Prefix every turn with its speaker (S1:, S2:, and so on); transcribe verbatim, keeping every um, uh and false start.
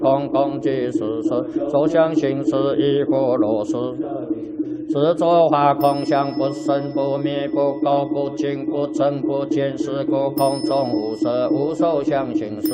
S1: 空空即是实，所相行识亦复如是。是作化空相，不生不灭，不垢不净，不增不减，是故空中无色，无受相行识。